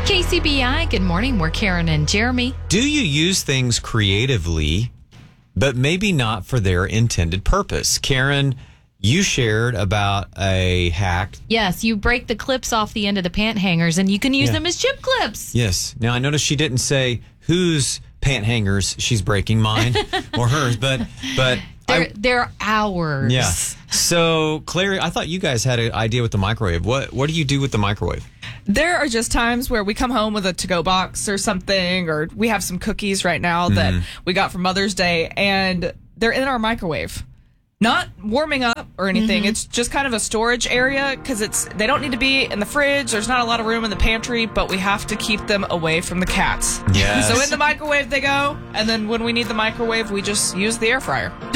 KCBI, good morning. We're Karen and Jeremy. Do you use things creatively, but maybe not for their intended purpose? Karen, you shared about a hack. Yes, you break the clips off the end of the pant hangers and you can use them as chip clips. Yes. Now, I noticed she didn't say whose pant hangers she's breaking, mine or hers, but they're ours. Yeah. So, Clary, I thought you guys had an idea with the microwave. What do you do with the microwave? There are just times where we come home with a to-go box or something, or we have some cookies right now that we got for Mother's Day, and they're in our microwave. Not warming up or anything. It's just kind of a storage area because they don't need to be in the fridge. There's not a lot of room in the pantry, but we have to keep them away from the cats. Yes. So in the microwave they go, and then when we need the microwave, we just use the air fryer.